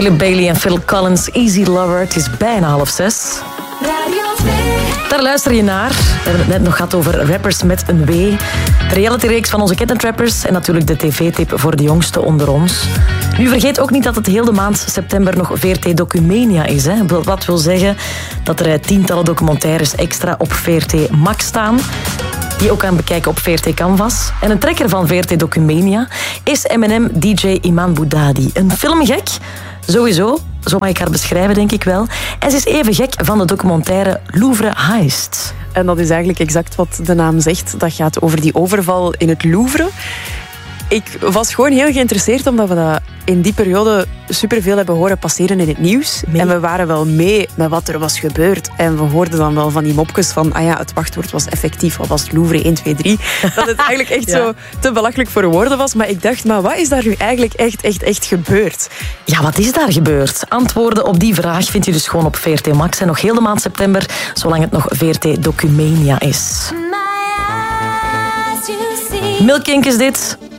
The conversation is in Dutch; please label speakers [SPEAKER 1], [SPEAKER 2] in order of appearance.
[SPEAKER 1] Philip Bailey en Phil Collins, Easy Lover. Het is bijna 5:30. Daar luister je naar. We hebben het net nog gehad over rappers met een W. De reality-reeks van onze kettentrappers en natuurlijk de tv-tip voor de jongsten onder ons. Nu, vergeet ook niet dat het heel de maand september nog VRT Documania is. Hè? Wat wil zeggen dat er tientallen documentaires extra op VRT Max staan, die ook kan bekijken op VRT Canvas. En een trekker van VRT Documania is M&M-DJ Iman Boudadi. Een filmgek, sowieso. Zo mag ik haar beschrijven, denk ik wel. En ze is even gek van de documentaire Louvre Heist.
[SPEAKER 2] En dat is eigenlijk exact wat de naam zegt. Dat gaat over die overval in het Louvre. Ik was gewoon heel geïnteresseerd, omdat we dat in die periode superveel hebben horen passeren in het nieuws. En we waren wel mee met wat er was gebeurd. En we hoorden dan wel van die mopjes van, het wachtwoord was effectief. Wat was het? Louvre 1, 2, 3. Dat het eigenlijk echt zo te belachelijk voor woorden was. Maar ik dacht, wat is daar nu eigenlijk echt gebeurd?
[SPEAKER 1] Ja, wat is daar gebeurd? Antwoorden op die vraag vindt u dus gewoon op VRT Max. En nog heel de maand september, zolang het nog VRT Documania is. Milk Inc. is dit.